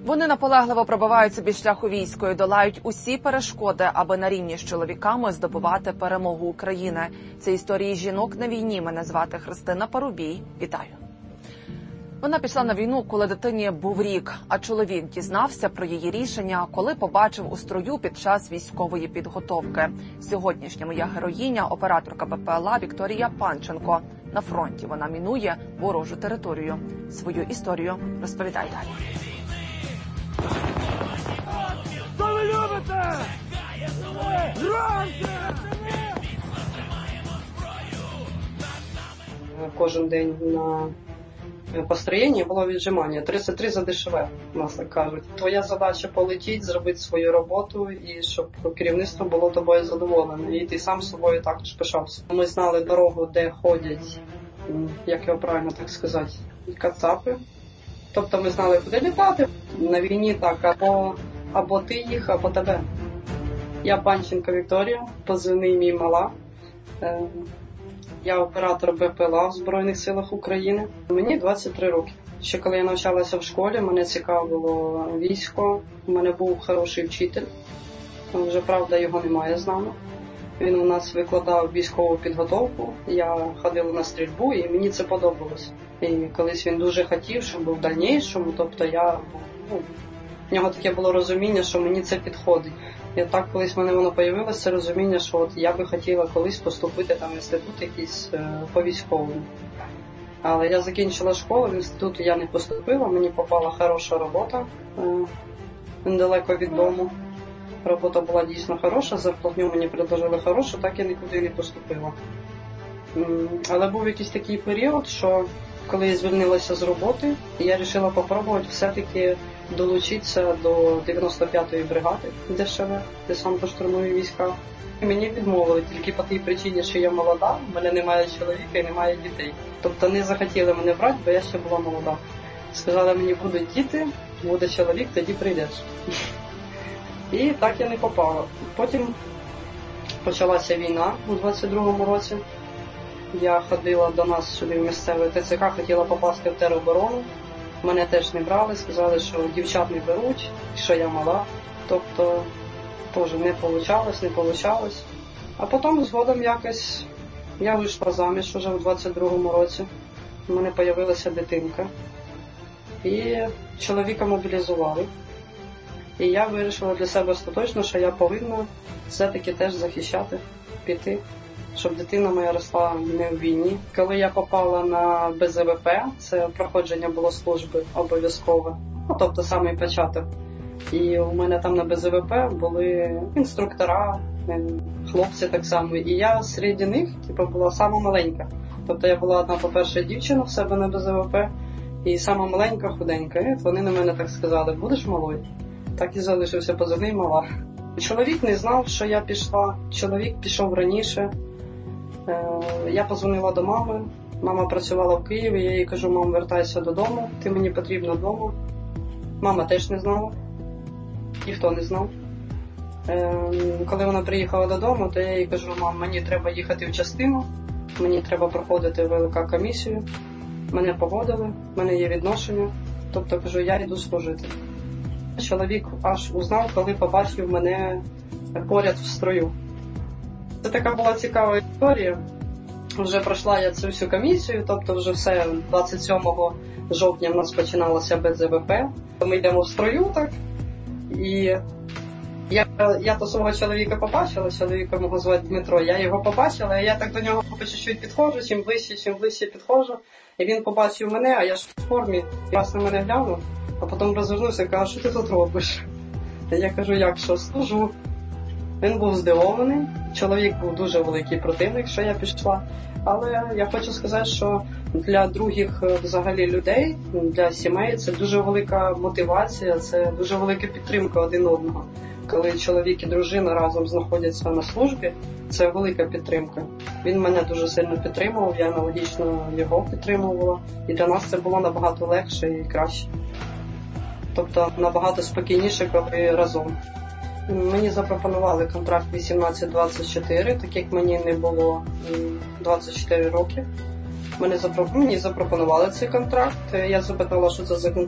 Вони наполегливо пробивають собі шлях у війську і долають усі перешкоди, аби на рівні з чоловіками здобувати перемогу України. Це історії жінок на війні. Мене звати Христина Парубій. Вітаю. Вона пішла на війну, коли дитині був рік, а чоловік дізнався про її рішення, коли побачив у строю під час військової підготовки. Сьогоднішня моя героїня – операторка БПЛА Вікторія Панченко. На фронті вона мінує ворожу територію. Свою історію розповідає далі. Що ви любите? Кожен день на построєнні було віджимання. 33 за дешеве, нас так кажуть. Твоя задача полетіти, зробити свою роботу і щоб керівництво було тобою задоволене. І ти сам собою також пишався. Ми знали дорогу, де ходять, як його правильно так сказати, кацапи. Тобто ми знали, куди літати. На війні так, або ти їх, або тебе. Я Панченко Вікторія, позивний мій Мала. Я оператор БПЛА в Збройних силах України. Мені 23 роки. Ще коли я навчалася в школі, мене цікавило військо. У мене був хороший вчитель. Вже, правда, його немає з нами. Він у нас викладав військову підготовку. Я ходила на стрільбу і мені це подобалось. І колись він дуже хотів, щоб в дальнішому, тобто в нього таке було розуміння, що мені це підходить. І так колись в мене воно появилося, це розуміння, що от я би хотіла колись поступити там в інститут якийсь по військовому. Але я закінчила школу, в інститут я не поступила, мені попала хороша робота недалеко від дому. Робота була дійсно хороша, зарплатню мені предложили хорошу, так я нікуди не поступила. Але був якийсь такий період, що коли я звільнилася з роботи, я вирішила спробувати все-таки долучитися до 95-ї бригади ДШВ, десантно-штурмові війська. Мені відмовили тільки по тій причині, що я молода, в мене немає чоловіка і немає дітей. Тобто не захотіли мене брати, бо я ще була молода. Сказали, мені будуть діти, буде чоловік, тоді прийдеш. І так я не попала. Потім почалася війна у 22-му році. Я ходила до нас сюди в місцевий ТЦК, хотіла попасти в тероборону. Мене теж не брали, сказали, що дівчат не беруть, що я мала. Тобто теж не вийшло. А потім згодом якось я вийшла заміж уже в 22-му році. У мене з'явилася дитинка. І чоловіка мобілізували. І я вирішила для себе остаточно, що я повинна все-таки теж захищати, піти, щоб дитина моя росла не в війні. Коли я попала на БЗВП, це проходження було служби обов'язкове, тобто самий початок. І у мене там на БЗВП були інструктора, хлопці так само. І я серед них була сама маленька. Тобто я була одна, по-перше, дівчина в себе на БЗВП, і сама маленька, худенька. І вони на мене так сказали, будеш малою? Так і залишився позивний Мала. Чоловік не знав, що я пішла. Чоловік пішов раніше. Я подзвонила до мами. Мама працювала в Києві. Я їй кажу, мам, вертайся додому. Ти мені потрібна вдома. Мама теж не знала. Ніхто не знав. Коли вона приїхала додому, то я їй кажу, мам, мені треба їхати в частину. Мені треба проходити ВЛК комісію. Мене погодили, в мене є відношення. Тобто, кажу, я йду служити. Чоловік аж узнав, коли побачив мене поряд в строю. Це така була цікава історія. Вже пройшла я цю всю комісію, тобто вже все, 27 жовтня в нас починалося БЗВП. Ми йдемо в строю, так, і я то свого чоловіка побачила, чоловіка мого звати Дмитро, я його побачила, і я так до нього по чуть-чуть підходжу, чим ближче підходжу, і він побачив мене, а я ж в формі, і раз на мене глянув. А потім розвернувся і каже, що ти тут робиш? Я кажу, як що, служу. Він був здивований, чоловік був дуже великий противник, що я пішла. Але я хочу сказати, що для других взагалі людей, для сімей це дуже велика мотивація, це дуже велика підтримка один одного. Коли чоловік і дружина разом знаходяться на службі, це велика підтримка. Він мене дуже сильно підтримував, я аналогічно його підтримувала. І для нас це було набагато легше і краще. Тобто набагато спокійніше, коли разом. Мені запропонували контракт 18-24, так як мені не було 24 роки. Мені запропонували цей контракт. Я запитала, що це за контракт.